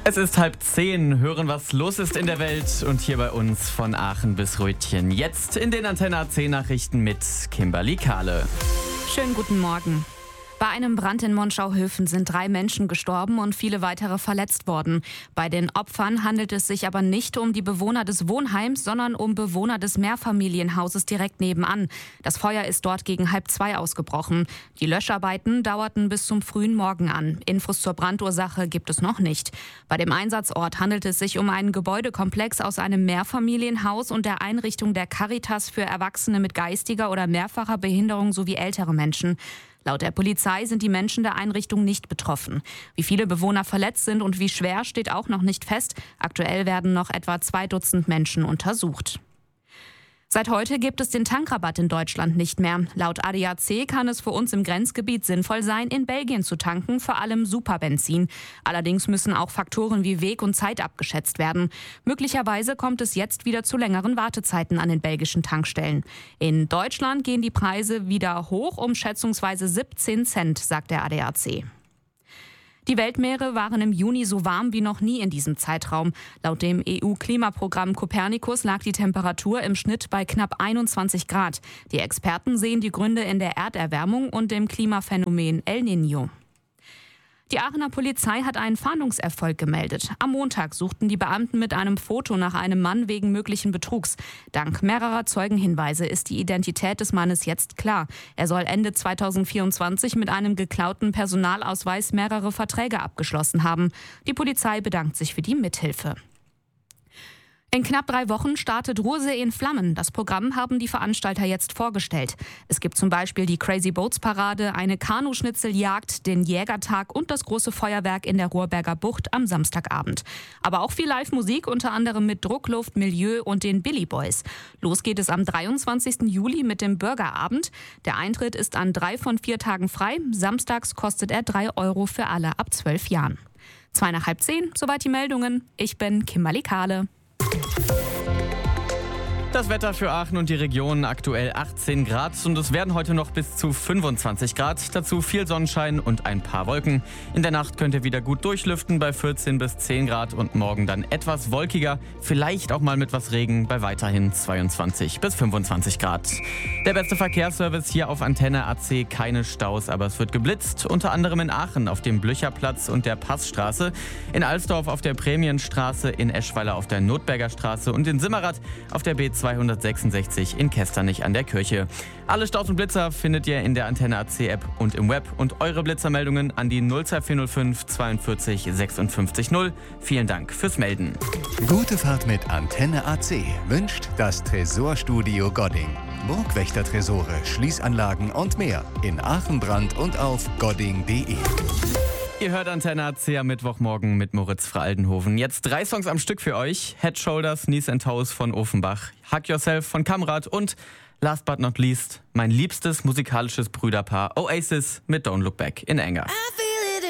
Es ist 9:30, hören, was los ist in der Welt und hier bei uns von Aachen bis Röthen. Jetzt in den Antenne AC Nachrichten mit Kimberly Kahle. Schönen guten Morgen. Bei einem Brand in Monschau-Höfen sind 3 Menschen gestorben und viele weitere verletzt worden. Bei den Opfern handelt es sich aber nicht um die Bewohner des Wohnheims, sondern um Bewohner des Mehrfamilienhauses direkt nebenan. Das Feuer ist dort gegen 1:30 ausgebrochen. Die Löscharbeiten dauerten bis zum frühen Morgen an. Infos zur Brandursache gibt es noch nicht. Bei dem Einsatzort handelt es sich um einen Gebäudekomplex aus einem Mehrfamilienhaus und der Einrichtung der Caritas für Erwachsene mit geistiger oder mehrfacher Behinderung sowie ältere Menschen. Laut der Polizei sind die Menschen der Einrichtung nicht betroffen. Wie viele Bewohner verletzt sind und wie schwer, steht auch noch nicht fest. Aktuell werden noch etwa 2 Dutzend Menschen untersucht. Seit heute gibt es den Tankrabatt in Deutschland nicht mehr. Laut ADAC kann es für uns im Grenzgebiet sinnvoll sein, in Belgien zu tanken, vor allem Superbenzin. Allerdings müssen auch Faktoren wie Weg und Zeit abgeschätzt werden. Möglicherweise kommt es jetzt wieder zu längeren Wartezeiten an den belgischen Tankstellen. In Deutschland gehen die Preise wieder hoch um schätzungsweise 17 Cent, sagt der ADAC. Die Weltmeere waren im Juni so warm wie noch nie in diesem Zeitraum. Laut dem EU-Klimaprogramm Copernicus lag die Temperatur im Schnitt bei knapp 21 Grad. Die Experten sehen die Gründe in der Erderwärmung und dem Klimaphänomen El Niño. Die Aachener Polizei hat einen Fahndungserfolg gemeldet. Am Montag suchten die Beamten mit einem Foto nach einem Mann wegen möglichen Betrugs. Dank mehrerer Zeugenhinweise ist die Identität des Mannes jetzt klar. Er soll Ende 2024 mit einem geklauten Personalausweis mehrere Verträge abgeschlossen haben. Die Polizei bedankt sich für die Mithilfe. In knapp 3 Wochen startet Ruhrsee in Flammen. Das Programm haben die Veranstalter jetzt vorgestellt. Es gibt zum Beispiel die Crazy Boats Parade, eine Kanuschnitzeljagd, den Jägertag und das große Feuerwerk in der Ruhrberger Bucht am Samstagabend. Aber auch viel Live-Musik, unter anderem mit Druckluft, Milieu und den Billy Boys. Los geht es am 23. Juli mit dem Burgerabend. Der Eintritt ist an 3 von 4 Tagen frei. Samstags kostet er 3 € für alle ab 12 Jahren. 9:30, soweit die Meldungen. Ich bin Kimberly Kahle. Das Wetter für Aachen und die Region aktuell 18 Grad und es werden heute noch bis zu 25 Grad. Dazu viel Sonnenschein und ein paar Wolken. In der Nacht könnt ihr wieder gut durchlüften bei 14 bis 10 Grad und morgen dann etwas wolkiger. Vielleicht auch mal mit was Regen bei weiterhin 22 bis 25 Grad. Der beste Verkehrsservice hier auf Antenne AC, keine Staus, aber es wird geblitzt. Unter anderem in Aachen auf dem Blücherplatz und der Passstraße, in Alsdorf auf der Prämienstraße, in Eschweiler auf der Notberger Straße und in Simmerath auf der B266 in Kesternich an der Kirche. Alle Staus und Blitzer findet ihr in der Antenne AC App und im Web und eure Blitzermeldungen an die 02405 42 56 0. Vielen Dank fürs Melden. Gute Fahrt mit Antenne AC wünscht das Tresorstudio Godding. Burgwächter-Tresore, Schließanlagen und mehr in Aachen, Brand und auf godding.de. Ihr hört Antenne AC am Mittwochmorgen mit Moritz Fraldenhofen. Jetzt 3 Songs am Stück für euch. Head, Shoulders, Knees and Toes von Offenbach, Hug Yourself von Kamrat und last but not least mein liebstes musikalisches Brüderpaar Oasis mit Don't Look Back in Anger.